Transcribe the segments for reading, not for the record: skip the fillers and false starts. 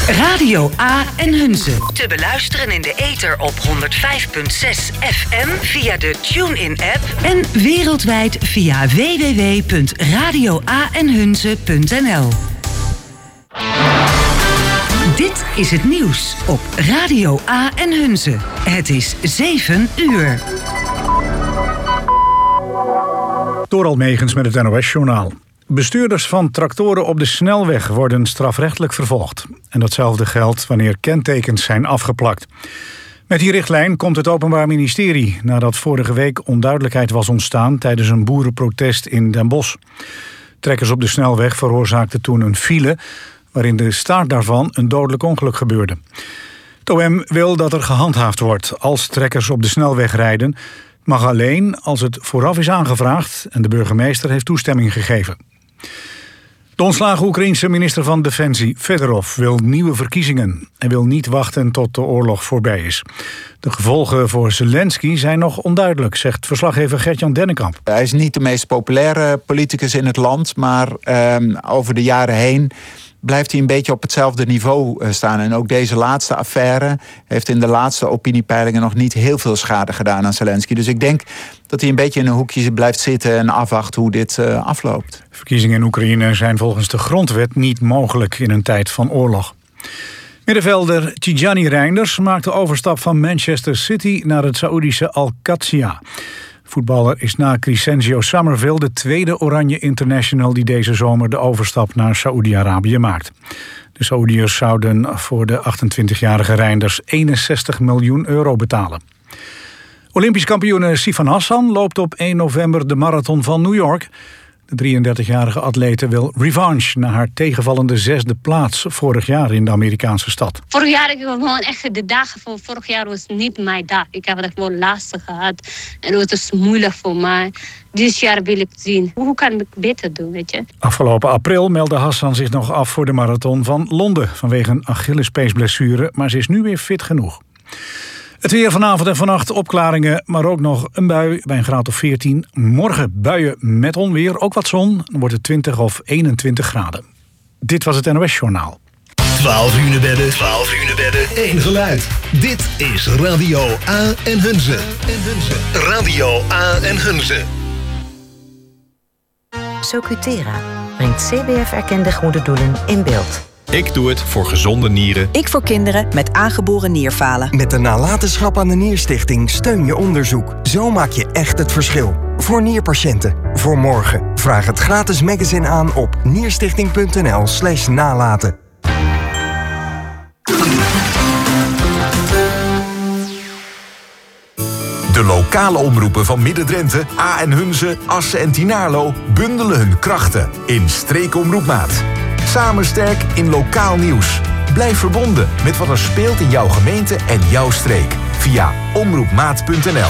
Radio A en Hunze. Te beluisteren in de ether op 105.6 FM via de TuneIn-app en wereldwijd via www.radioaenhunze.nl. Dit is het nieuws op Radio A en Hunze. Het is 7 uur. Dorald Megens met het NOS-journaal. Bestuurders van tractoren op de snelweg worden strafrechtelijk vervolgd. En datzelfde geldt wanneer kentekens zijn afgeplakt. Met die richtlijn komt het Openbaar Ministerie nadat vorige week onduidelijkheid was ontstaan tijdens een boerenprotest in Den Bosch. Trekkers op de snelweg veroorzaakten toen een file waarin de staart daarvan een dodelijk ongeluk gebeurde. Het OM wil dat er gehandhaafd wordt als trekkers op de snelweg rijden. Mag alleen als het vooraf is aangevraagd en de burgemeester heeft toestemming gegeven. De ontslagen Oekraïense minister van Defensie, Fedorov, wil nieuwe verkiezingen en wil niet wachten tot de oorlog voorbij is. De gevolgen voor Zelensky zijn nog onduidelijk, zegt verslaggever Gert-Jan Dennekamp. Hij is niet de meest populaire politicus in het land, maar over de jaren heen blijft hij een beetje op hetzelfde niveau staan. En ook deze laatste affaire heeft in de laatste opiniepeilingen nog niet heel veel schade gedaan aan Zelensky. Dus ik denk dat hij een beetje in een hoekje blijft zitten en afwacht hoe dit afloopt. Verkiezingen in Oekraïne zijn volgens de grondwet niet mogelijk in een tijd van oorlog. Middenvelder Tijani Reinders maakt de overstap van Manchester City naar het Saoedische Al-Qadsiya. Voetballer is na Crescencio Summerville de tweede Oranje International die deze zomer de overstap naar Saoedi-Arabië maakt. De Saoediërs zouden voor de 28-jarige Reinders 61 miljoen euro betalen. Olympisch kampioene Sifan Hassan loopt op 1 november de marathon van New York. De 33-jarige atlete wil revanche na haar tegenvallende 6e plaats vorig jaar in de Amerikaanse stad. Vorig jaar ik gewoon echt de dagen van vorig jaar was niet mijn dag. Ik heb het gewoon lastig gehad en het was moeilijk voor mij. Dit jaar wil ik zien hoe kan ik beter doen, weet je. Afgelopen april meldde Hassan zich nog af voor de marathon van Londen vanwege een Achillespeesblessure, maar ze is nu weer fit genoeg. Het weer vanavond en vannacht opklaringen, maar ook nog een bui bij een graad of 14. Morgen buien met onweer, ook wat zon. Dan wordt het 20 of 21 graden. Dit was het NOS-journaal. 12 uur bedden, 1 geluid. Dit is Radio A en Hunze. Radio A en Hunze. Socutera brengt CBF-erkende goede doelen in beeld. Ik doe het voor gezonde nieren. Ik voor kinderen met aangeboren nierfalen. Met de nalatenschap aan de Nierstichting steun je onderzoek. Zo maak je echt het verschil. Voor nierpatiënten. Voor morgen. Vraag het gratis magazine aan op nierstichting.nl/nalaten. De lokale omroepen van Midden-Drenthe, A en Hunze, Assen en Tynaarlo bundelen hun krachten in Streekomroepmaat. Samen sterk in lokaal nieuws. Blijf verbonden met wat er speelt in jouw gemeente en jouw streek. Via omroepmaat.nl.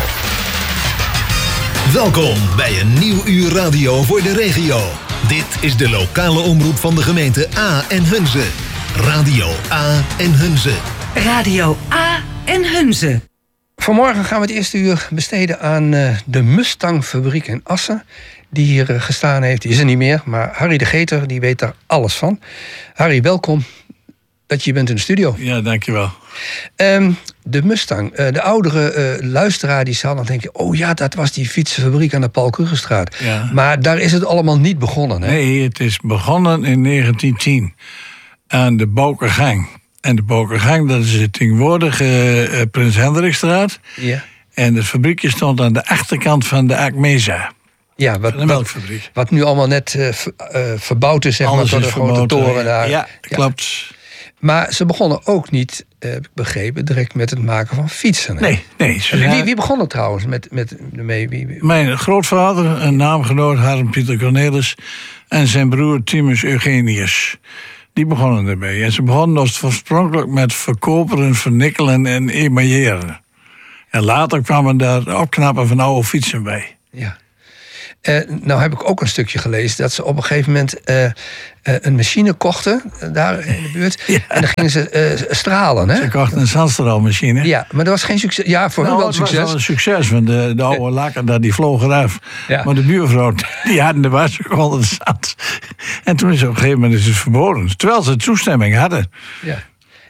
Welkom bij een nieuw uur radio voor de regio. Dit is de lokale omroep van de gemeente A en Hunze. Radio A en Hunze. Radio A en Hunze. Vanmorgen gaan we het eerste uur besteden aan de Mustang-fabriek in Assen. Die hier gestaan heeft. Die is er niet meer, maar Harry de Geter die weet daar alles van. Harry, welkom dat je bent in de studio. Ja, dankjewel. De Mustang. De oudere luisteraar die zal dan denken, oh ja, dat was die fietsenfabriek aan de Paul Krugerstraat. Ja. Maar daar is het allemaal niet begonnen, hè? Nee, het is begonnen in 1910 aan de Bokergang. En de Bokergang, dat is de tegenwoordige Prins Hendrikstraat. Ja. En het fabriekje stond aan de achterkant van de Acmeza. Ja, de melkfabriek. Wat nu allemaal net verbouwd is, zeg alles maar, door de grote toren daar. Ja, klopt. Maar ze begonnen ook niet, heb ik begrepen, direct met het maken van fietsen. Hè? Nee. Wie begon er trouwens mee? Mijn grootvader, een naamgenoot, Harm Pieter Cornelis, en zijn broer Timus Eugenius. Die begonnen ermee. En ze begonnen oorspronkelijk met verkoperen, vernikkelen en emailleren. En later kwamen daar opknappen van oude fietsen bij. Ja. Nou heb ik ook een stukje gelezen dat ze op een gegeven moment een machine kochten daar in de buurt. Ja. En dan gingen ze stralen. Hè? Ze kochten een zandstraalmachine. Ja, maar dat was geen succes. Ja, voor hun wel een succes. Het was wel een succes, want de oude lakken daar, die vlogen eraf. Ja. Maar de buurvrouw, die hadden de wassekool onder de zand. En toen is op een gegeven moment verboden. Terwijl ze toestemming hadden. Ja.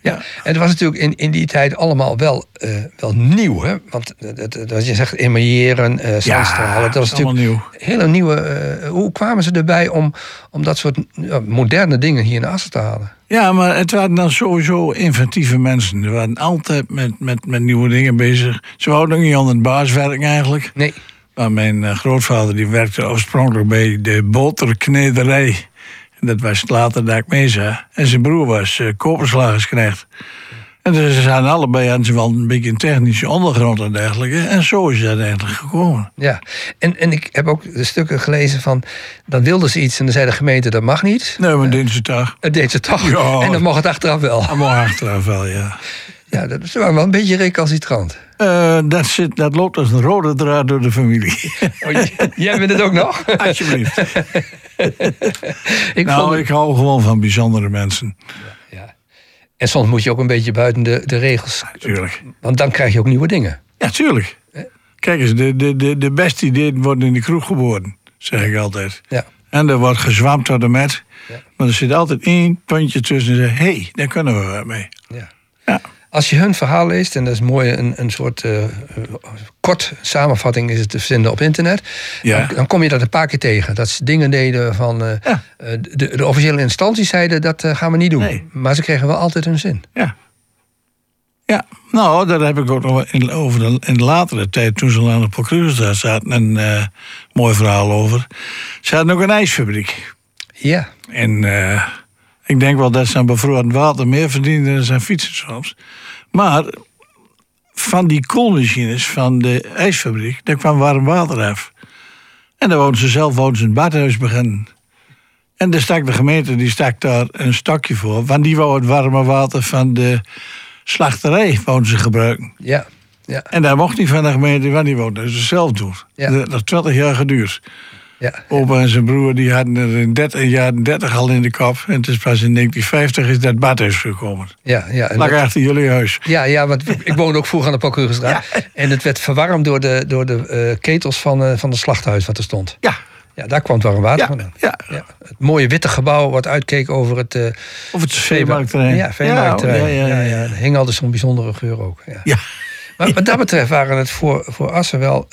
Ja, en het was natuurlijk in die tijd allemaal wel nieuw, hè? Want wat je zegt, emailleren, zandstralen, dat was natuurlijk nieuw. Hele nieuwe. Hoe kwamen ze erbij om dat soort moderne dingen hier naar Assen te halen? Ja, maar het waren dan sowieso inventieve mensen. Ze waren altijd met nieuwe dingen bezig. Ze wouden ook niet onder het baaswerk eigenlijk. Nee. Maar mijn grootvader die werkte oorspronkelijk bij de boterknederij. En dat was later dat ik mee zei. En zijn broer was koperslagersknecht. En dus ze zijn allebei hadden ze wel een beetje een technische ondergrond en dergelijke. En zo is dat eigenlijk gekomen. Ja, en ik heb ook de stukken gelezen van... dan wilden ze iets en dan zei de gemeente dat mag niet. Nee, maar deden ze toch. Het deed ze toch. Ja. En dan mocht het achteraf wel. Dat mocht achteraf wel, ja. Ja, dat is wel een beetje recalcitrant. Dat loopt als een rode draad door de familie. Jij bent het ook nog? Alsjeblieft. Ik hou gewoon van bijzondere mensen. Ja. En soms moet je ook een beetje buiten de regels. Ja, tuurlijk. Want dan krijg je ook nieuwe dingen. Ja, tuurlijk. Kijk eens, de beste ideeën worden in de kroeg geboren, zeg ik altijd. Ja. En er wordt gezwamd tot en met. Ja. Maar er zit altijd 1 puntje tussen en zegt, hé, daar kunnen we wat mee. Ja. Als je hun verhaal leest, en dat is mooi, een soort kort samenvatting is het te vinden op internet. Ja. Dan kom je dat een paar keer tegen. Dat ze dingen deden van de officiële instanties zeiden dat gaan we niet doen. Nee. Maar ze kregen wel altijd hun zin. Ja, nou, daar heb ik ook nog in de latere tijd, toen ze aan de Polkrugerstraat zaten, een mooi verhaal over. Ze hadden ook een ijsfabriek. Ja. En ik denk wel dat ze aan bevroren water meer verdienden dan zijn fietsen soms. Maar van die koelmachines van de ijsfabriek, daar kwam warm water af. En daar woonden ze een badhuis beginnen. En daar stak de gemeente daar een stokje voor. Want die wou het warme water van de slachterij wouden ze gebruiken. Ja. En daar mocht niet van de gemeente, want die wouden ze zelf doen. Ja. Dat heeft 20 jaar geduurd. Ja. Opa en zijn broer die hadden er in jaren 30 al in de kop. En het is pas in 1950 is dat badhuis gekomen. Ja, lag achter jullie huis. Ja, want ik woonde ook vroeger aan de Polkrugerstraat. Ja. En het werd verwarmd door de ketels van het slachthuis wat er stond. Ja, daar kwam het warm water vandaan. Ja. Het mooie witte gebouw wat uitkeek over het veemarktterrein. Ja, veemarktterrein. Ja. Er hing altijd zo'n bijzondere geur ook. Ja. Maar wat dat betreft waren het voor Assen wel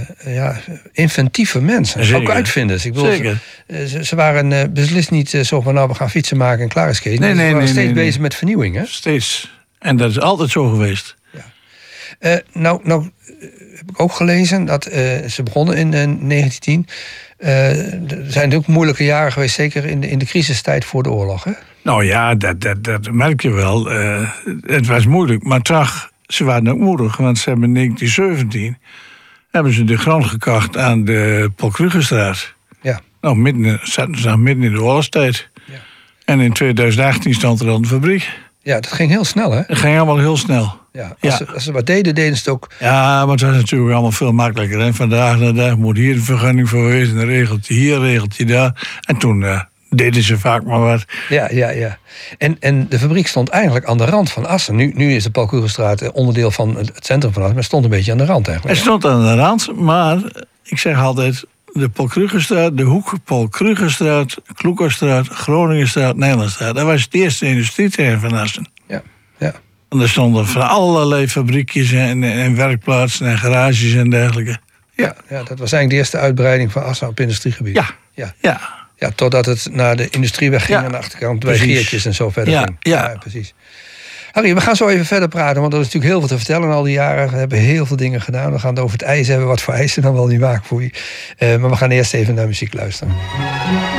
inventieve mensen. Zeker. Ook uitvinders. Ik bedoel, ze waren beslist niet zo van we gaan fietsen maken en klaar is Kees. Ze waren steeds bezig met vernieuwing. Hè? Steeds. En dat is altijd zo geweest. Ja. Nou heb ik ook gelezen dat ze begonnen in 1910. Er zijn ook moeilijke jaren geweest, zeker in de crisistijd voor de oorlog. Hè? Nou ja, dat merk je wel. Het was moeilijk, maar toch... Ze waren ook moedig, want ze hebben in 1917 hebben ze de grond gekocht aan de Polkrugerstraat. Ja. Nou, zaten ze midden in de oorlogstijd. Ja. En in 2018 stond er dan de fabriek. Ja, dat ging heel snel, hè? Dat ging allemaal heel snel. Ja, als ze wat deden ze het ook. Ja, maar het was natuurlijk allemaal veel makkelijker. En vandaag de dag moet hier een vergunning voor wezen, een regeltje hier, een regeltje daar. En toen deden ze vaak maar wat. Ja. En de fabriek stond eigenlijk aan de rand van Assen. Nu is de Polkrugerstraat onderdeel van het centrum van Assen, maar stond een beetje aan de rand eigenlijk. Het stond aan de rand, maar ik zeg altijd, de Polkrugerstraat, de hoek Polkrugerstraat, Kloekerstraat, Groningenstraat, Nederlandstraat. Dat was het eerste industrieterrein van Assen. Ja. En er stonden van allerlei fabriekjes en werkplaatsen en garages en dergelijke. Ja, dat was eigenlijk de eerste uitbreiding van Assen op industriegebied. Ja, totdat het naar de industrieweg ging aan de achterkant, bij Geertjes en zo verder ging. Ja, precies. Harry, we gaan zo even verder praten, want er is natuurlijk heel veel te vertellen in al die jaren. We hebben heel veel dingen gedaan. We gaan het over het ijs hebben, wat voor ijs er dan wel niet maken voor je. Maar we gaan eerst even naar muziek luisteren.